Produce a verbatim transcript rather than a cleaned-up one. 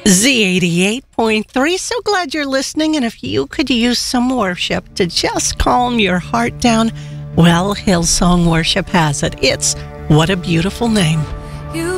Z eighty-eight point three. So glad you're listening. And if you could use some worship to just calm your heart down, well, Hillsong Worship has it. It's What a Beautiful Name.